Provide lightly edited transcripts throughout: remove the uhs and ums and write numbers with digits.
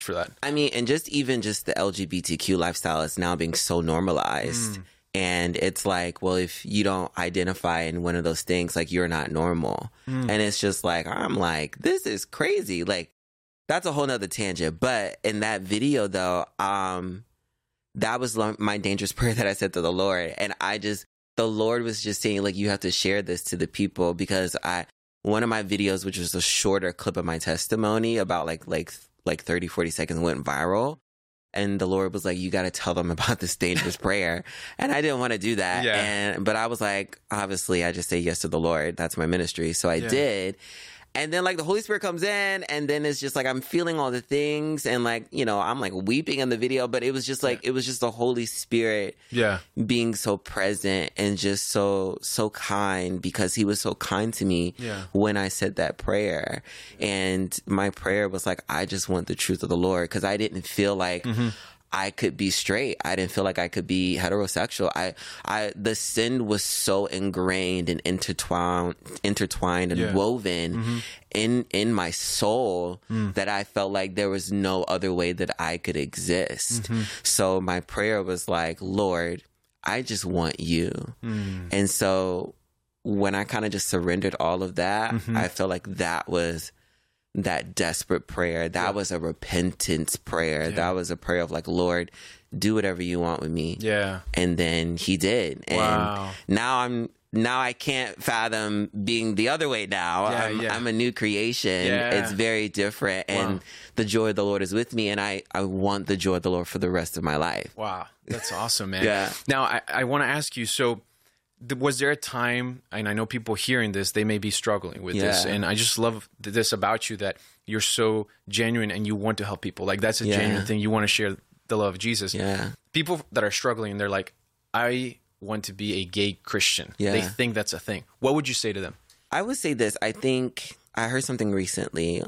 for that. I mean, and just the LGBTQ lifestyle is now being so normalized. And it's like, well, if you don't identify in one of those things, like, you're not normal. And it's just like, I'm like, this is crazy. Like, that's a whole nother tangent. But in that video, though, that was my dangerous prayer that I said to the Lord. And the Lord was just saying, like, you have to share this to the people, because one of my videos, which was a shorter clip of my testimony about like 30, 40 seconds, went viral. And the Lord was like, you got to tell them about this dangerous prayer. And I didn't want to do that. Yeah. But I was like, obviously, I just say yes to the Lord. That's my ministry. So I did. And then, like, the Holy Spirit comes in, and then it's just like, I'm feeling all the things, and, like, you know, I'm like weeping in the video, but it was just like, it was just the Holy Spirit being so present and just so kind, because he was so kind to me when I said that prayer. And my prayer was like, I just want the truth of the Lord, because I didn't feel like I could be straight. I didn't feel like I could be heterosexual. The sin was so ingrained and intertwined and woven in my soul that I felt like there was no other way that I could exist. So my prayer was like, Lord, I just want you. And so when I kind of just surrendered all of that, I felt like that was that desperate prayer. That was a repentance prayer. That was a prayer of like, Lord, do whatever you want with me. And then he did. And now I can't fathom being the other way now. I'm a new creation. It's very different. And the joy of the Lord is with me. And I want the joy of the Lord for the rest of my life. Wow. That's awesome, man. Now, I want to ask you, so was there a time, and I know people hearing this, they may be struggling with this, and I just love this about you, that you're so genuine and you want to help people. Like, that's a genuine thing. You want to share the love of Jesus. People that are struggling, they're like, I want to be a gay Christian. They think that's a thing. What would you say to them? I would say this. I think I heard something recently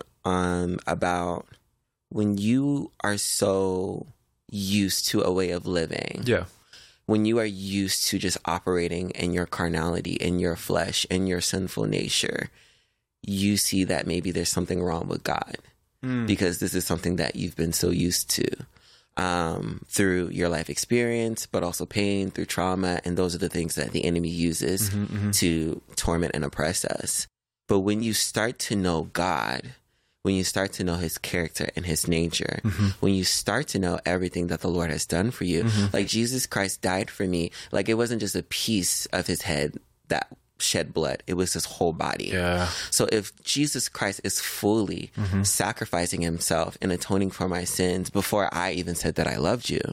about when you are so used to a way of living. When you are used to just operating in your carnality, in your flesh, in your sinful nature, you see that maybe there's something wrong with God, because this is something that you've been so used to through your life experience, but also pain, through trauma. And those are the things that the enemy uses to torment and oppress us. But when you start to know God, when you start to know his character and his nature, when you start to know everything that the Lord has done for you, like Jesus Christ died for me, like it wasn't just a piece of his head that shed blood, it was his whole body. So if Jesus Christ is fully sacrificing himself and atoning for my sins before I even said that I loved you,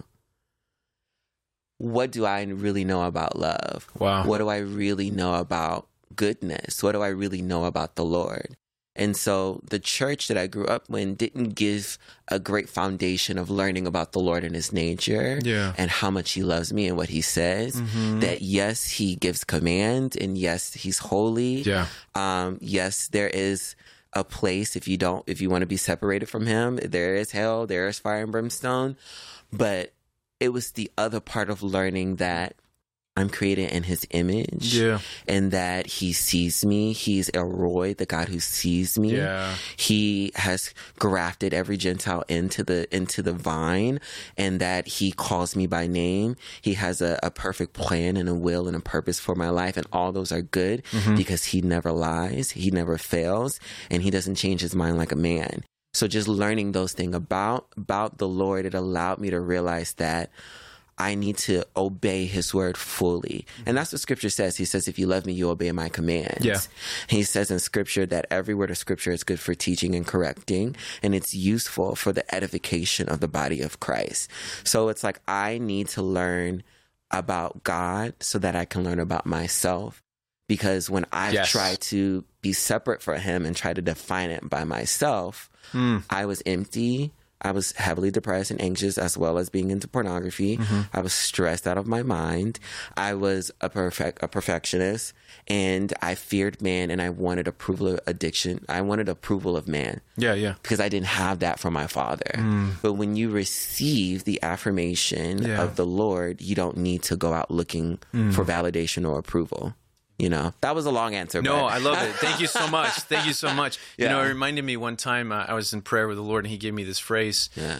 what do I really know about love? What do I really know about goodness? What do I really know about the Lord? And so the church that I grew up in didn't give a great foundation of learning about the Lord and his nature and how much he loves me and what he says. That yes, he gives command, and yes, he's holy. Yes, there is a place if you want to be separated from him. There is hell, there is fire and brimstone. But it was the other part of learning that I'm created in his image, and that he sees me. He's El Roi, the God who sees me. He has grafted every Gentile into the vine, and that he calls me by name. He has a perfect plan and a will and a purpose for my life, and all those are good because he never lies, he never fails, and he doesn't change his mind like a man. So just learning those things about the Lord, it allowed me to realize that I need to obey his word fully. And that's what scripture says. He says, if you love me, you obey my commands. He says in scripture that every word of scripture is good for teaching and correcting, and it's useful for the edification of the body of Christ. So it's like, I need to learn about God so that I can learn about myself. Because when I try to be separate from him and try to define it by myself, I was empty. I was heavily depressed and anxious, as well as being into pornography. I was stressed out of my mind. I was a perfectionist, and I feared man, and I wanted approval of addiction. I wanted approval of man. Because I didn't have that from my father. But when you receive the affirmation of the Lord, you don't need to go out looking for validation or approval. That was a long answer. No, I love it. Thank you so much. Thank you so much. Yeah. It reminded me one time I was in prayer with the Lord and he gave me this phrase. Yeah.